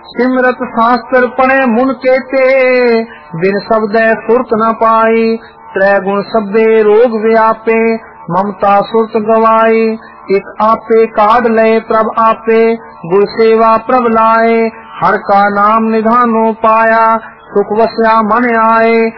सिमरत शास्त्र पढ़े मुन केते, बिन शब्द सुरत न पाई। त्रैगुण सब्बे रोग व्यापे, ममता सुरत गवाई। एक आपे काढ़ लय प्रभ आपे, गुर सेवा प्रभ लाए। हर का नाम निधानो पाया, सुख वस्या मन आए।